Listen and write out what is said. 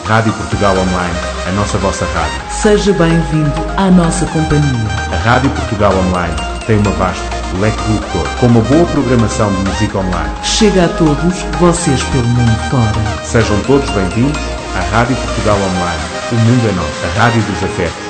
Rádio Portugal Online, a vossa rádio. Seja bem-vindo à nossa companhia. A Rádio Portugal Online tem uma vasta leque de locutor, com uma boa programação de música online. Chega a todos, vocês pelo mundo fora. Sejam todos bem-vindos à Rádio Portugal Online. O mundo é nosso, a rádio dos afetos.